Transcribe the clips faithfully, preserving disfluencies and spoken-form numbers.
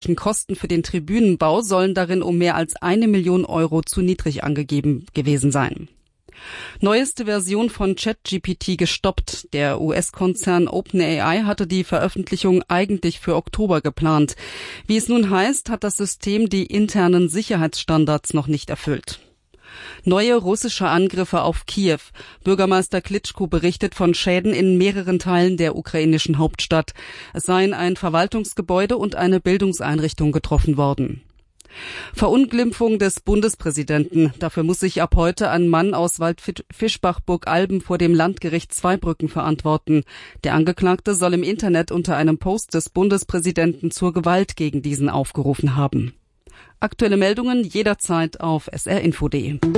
möglichen Kosten für den Tribünenbau sollen darin um mehr als eine Million Euro zu niedrig angegeben gewesen sein. Neueste Version von ChatGPT gestoppt. Der U S-Konzern OpenAI hatte die Veröffentlichung eigentlich für Oktober geplant. Wie es nun heißt, hat das System die internen Sicherheitsstandards noch nicht erfüllt. Neue russische Angriffe auf Kiew. Bürgermeister Klitschko berichtet von Schäden in mehreren Teilen der ukrainischen Hauptstadt. Es seien ein Verwaltungsgebäude und eine Bildungseinrichtung getroffen worden. Verunglimpfung des Bundespräsidenten. Dafür muss sich ab heute ein Mann aus Waldfischbach-Burgalben vor dem Landgericht Zweibrücken verantworten. Der Angeklagte soll im Internet unter einem Post des Bundespräsidenten zur Gewalt gegen diesen aufgerufen haben. Aktuelle Meldungen jederzeit auf s r info punkt d e.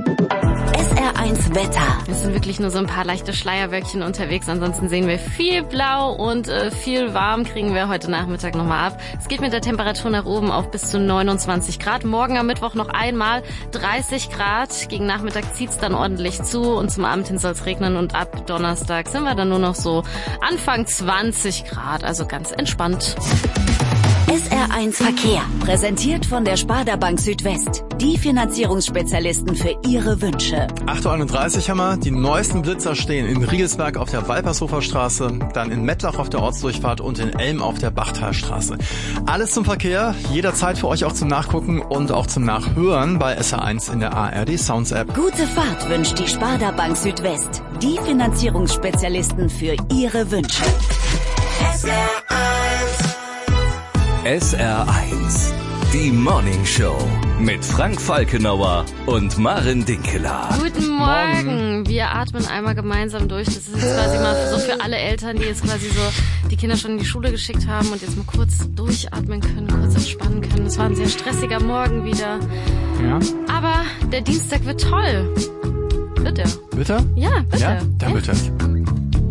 S R eins Wetter. Es sind wirklich nur so ein paar leichte Schleierwölkchen unterwegs. Ansonsten sehen wir viel blau und äh, viel warm kriegen wir heute Nachmittag nochmal ab. Es geht mit der Temperatur nach oben auf bis zu neunundzwanzig Grad. Morgen am Mittwoch noch einmal dreißig Grad. Gegen Nachmittag zieht's dann ordentlich zu und zum Abend hin soll's regnen. Und ab Donnerstag sind wir dann nur noch so Anfang zwanzig Grad. Also ganz entspannt. S R eins Verkehr. Präsentiert von der Sparda Bank Südwest. Die Finanzierungsspezialisten für Ihre Wünsche. acht Uhr einunddreißig haben wir. Die neuesten Blitzer stehen in Riegelsberg auf der Walpershofer Straße, dann in Mettlach auf der Ortsdurchfahrt und in Elm auf der Bachtalstraße. Alles zum Verkehr, jederzeit für euch auch zum Nachgucken und auch zum Nachhören bei S R eins in der A R D Sounds App. Gute Fahrt wünscht die Sparda Bank Südwest. Die Finanzierungsspezialisten für Ihre Wünsche. S R eins. S R eins, die Morning Show mit Frank Falkenauer und Maren Dinkeler. Guten Morgen. Morgen. Wir atmen einmal gemeinsam durch. Das ist jetzt quasi mal so für alle Eltern, die jetzt quasi so die Kinder schon in die Schule geschickt haben und jetzt mal kurz durchatmen können, kurz entspannen können. Es war ein sehr stressiger Morgen wieder. Ja. Aber der Dienstag wird toll. Wird er? Wird er? Ja, wird ja? er. Dann ja. wird er.